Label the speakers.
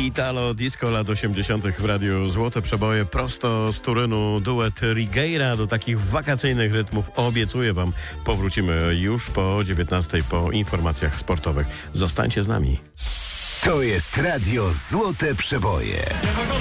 Speaker 1: Italo Disco lat 80. w Radiu Złote Przeboje prosto z Turynu. Duet Righeira do takich wakacyjnych rytmów. Obiecuję wam, powrócimy już po 19 po informacjach sportowych. Zostańcie z nami.
Speaker 2: To jest Radio Złote Przeboje.